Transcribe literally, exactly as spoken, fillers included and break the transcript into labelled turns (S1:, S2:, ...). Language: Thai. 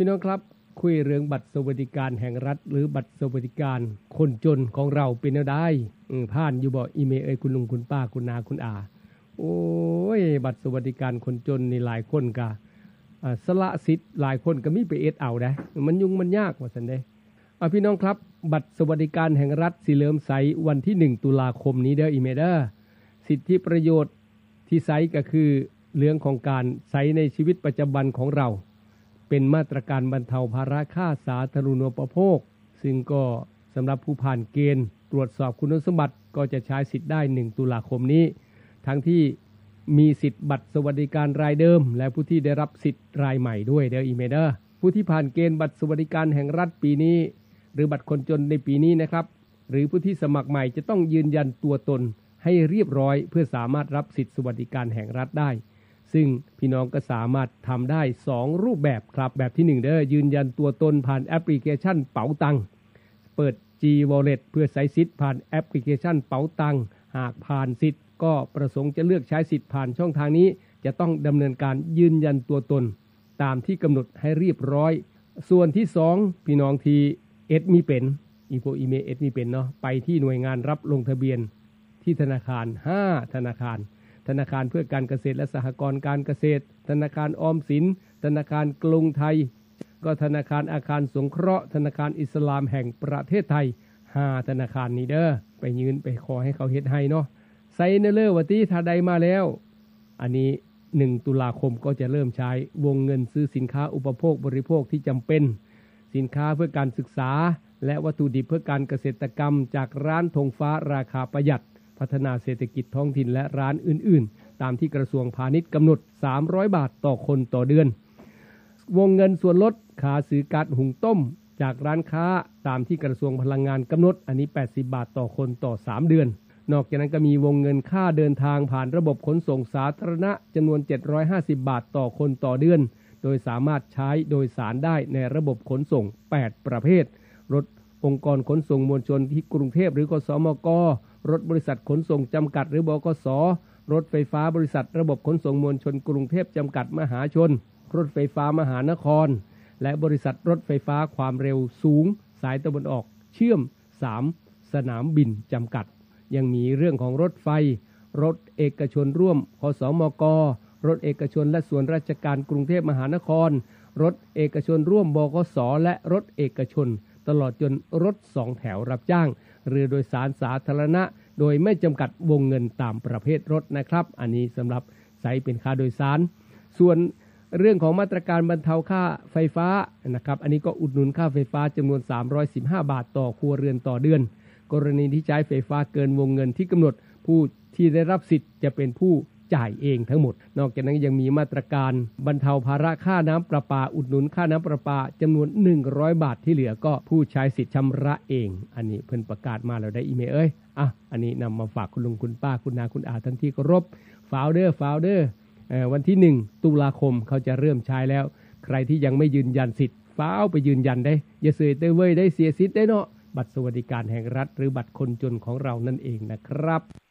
S1: พี่น้องครับคุยเรื่องบัตรสวัสดิการแห่งรัฐหรือบัตรสวัสดิการคนจนของเราเป็นแนวใดผ่านอยู่บ่อีเมลเอ้ยคุณลุงคุณป้าคุณนาคุณอาโอ้ยบัตรสวัสดิการคนจนนี่หลายคนก็สละสิทธิ์หลายคนก็มีไปเอ็ดเอาได้มันยุ่งมันยากว่าซั่นเด้อ่ะพี่น้องครับบัตรสวัสดิการแห่งรัฐสิเริ่มใช้วันที่หนึ่งตุลาคมนี้เด้ออีเมลเด้อสิทธิประโยชน์ที่ใช้ก็คือเรื่องของการใช้ในชีวิตประจำวันของเราเป็นมาตรการบรรเทาภาระค่าสาธารณูปโภคซึ่งก็สำหรับผู้ผ่านเกณฑ์ตรวจสอบคุณสมบัติก็จะใช้สิทธิ์ได้หนึ่งตุลาคมนี้ทั้งที่มีสิทธิ์บัตรสวัสดิการรายเดิมและผู้ที่ได้รับสิทธิ์รายใหม่ด้วยเด้ออีเมเดอร์ผู้ที่ผ่านเกณฑ์บัตรสวัสดิการแห่งรัฐปีนี้หรือบัตรคนจนในปีนี้นะครับหรือผู้ที่สมัครใหม่จะต้องยืนยันตัวตนให้เรียบร้อยเพื่อสามารถรับสิทธิ์สวัสดิการแห่งรัฐได้ซึ่งพี่น้องก็สามารถทำได้สองรูปแบบครับแบบที่หนึ่งเด้อยืนยันตัวตนผ่านแอปพลิเคชันเป๋าตังเปิด G Wallet เพื่อใช้สิทธิ์ผ่านแอปพลิเคชันเป๋าตังหากผ่านสิทธิ์ก็ประสงค์จะเลือกใช้สิทธิ์ผ่านช่องทางนี้จะต้องดำเนินการยืนยันตัวตนตามที่กำหนดให้เรียบร้อยส่วนที่สองพี่น้องที่เอ็ดมีเป็นอีโฟอีเมเอ็ดมีเป็นเนาะไปที่หน่วยงานรับลงทะเบียนที่ธนาคารห้าธนาคารธนาคารเพื่อการเกษตรและสหกรณ์การเกษตรธนาคารออมสินธนาคารกรุงไทยก็ธนาคารอาคารสงเคราะห์ธนาคารอิสลามแห่งประเทศไทยห้าธนาคารนี้เด้อไปยืนไปขอให้เขาเฮ็ดให้เนาะใส่เนเลอร์ว่าติถ้าใดมาแล้วอันนี้หนึ่งตุลาคมก็จะเริ่มใช้วงเงินซื้อสินค้าอุปโภคบริโภคที่จำเป็นสินค้าเพื่อการศึกษาและวัตถุดิบเพื่อการเกษตรกรรมจากร้านธงฟ้าราคาประหยัดพัฒนาเศรษฐกิจท้องถิ่นและร้านอื่นๆตามที่กระทรวงพาณิชย์กำหนดสามร้อยบาทต่อคนต่อเดือนวงเงินส่วนลดค่าซื้อก๊าซหุงต้มจากร้านค้าตามที่กระทรวงพลังงานกำหนดอันนี้แปดสิบบาทต่อคนต่อสามเดือนนอกจากนั้นก็มีวงเงินค่าเดินทางผ่านระบบขนส่งสาธารณะจำนวนเจ็ดร้อยห้าสิบบาทต่อคนต่อเดือนโดยสามารถใช้โดยสารได้ในระบบขนส่งแปดประเภทรถองค์กรขนส่งมวลชนที่กรุงเทพหรือกสมกรถบริษัทขนส่งจำกัดหรือบกสรถไฟฟ้าบริษัทระบบขนส่งมวลชนกรุงเทพจำกัดมหาชนรถไฟฟ้ามหานครและบริษัทรถไฟฟ้าความเร็วสูงสายตะวันออกเชื่อมสามสนามบินจำกัดยังมีเรื่องของรถไฟรถเอกชนร่วมคสมกรถเอกชนและส่วนราชการกรุงเทพมหานครรถเอกชนร่วมบกสและรถเอกชนตลอดจนรถสองแถวรับจ้างเรือโดยสารสาธารณะโดยไม่จำกัดวงเงินตามประเภทรถนะครับอันนี้สำหรับใช้เป็นค่าโดยสารส่วนเรื่องของมาตรการบรรเทาค่าไฟฟ้านะครับอันนี้ก็อุดหนุนค่าไฟฟ้าจำนวนสามร้อยสิบห้าบาทต่อครัวเรือนต่อเดือนกรณีที่ใช้ไฟฟ้าเกินวงเงินที่กำหนดผู้ที่ได้รับสิทธิ์จะเป็นผู้จ่ายเองทั้งหมดนอกจากนั้นยังมีมาตรการบรรเทาภาระค่าน้ำประปาอุดหนุนค่าน้ำประปาจำนวนหนึ่งร้อยบาทที่เหลือก็ผู้ใช้สิทธิ์ชำระเองอันนี้เพิ่นประกาศมาแล้วได้อีเมลเอ้ยอ่ะอันนี้นำมาฝากคุณลุงคุณป้าคุณนาคุณอาท่านที่เคารพฟาวเดอร์ฟาวเดอร์เอ่อวันที่หนึ่งตุลาคมเขาจะเริ่มใช้แล้วใครที่ยังไม่ยืนยันสิทธิ์ฟ้าวไปยืนยันได้อย่าเสยเต้เว้ยได้เสียสิทธิ์ได้เนาะบัตรสวัสดิการแห่งรัฐหรือบัตรคนจนของเรานั่นเองนะครับ